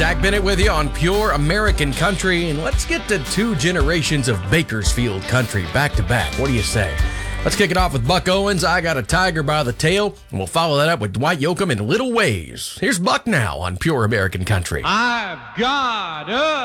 Zach Bennett with you on Pure American Country, and let's get to 2 generations of Bakersfield country back to back. What do you say? Let's kick it off with Buck Owens, I Got a Tiger by the Tail, and we'll follow that up with Dwight Yoakam and Little Ways. Here's Buck now on Pure American Country. I've got a